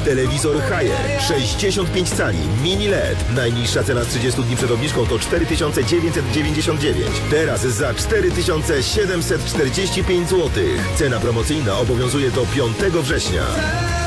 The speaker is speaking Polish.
Telewizor Haier 65 cali mini LED. Najniższa cena z 30 dni przed obniżką to 4999. Teraz za 4745 zł. Cena promocyjna obowiązuje do 5 września.